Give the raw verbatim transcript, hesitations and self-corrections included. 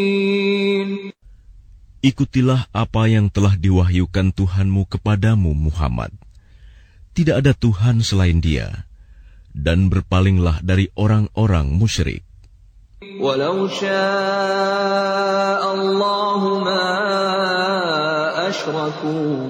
Ikutilah apa yang telah diwahyukan Tuhanmu kepadamu, Muhammad. Tidak ada Tuhan selain Dia, dan berpalinglah dari orang-orang musyrik. Walau syaa Allahu ma asyraku